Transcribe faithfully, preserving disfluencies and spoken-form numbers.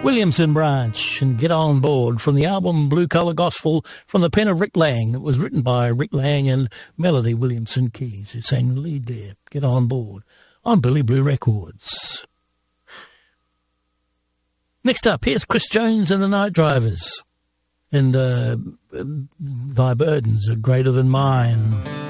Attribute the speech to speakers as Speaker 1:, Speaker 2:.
Speaker 1: Williamson Branch and Get On Board from the album Blue Colour Gospel from the pen of Rick Lang. It was written by Rick Lang and Melody Williamson Keys, who sang the lead there. Get On Board on Billy Blue Records. Next up, here's Chris Jones and the Night Drivers. And uh, Thy Burdens Are Greater Than Mine.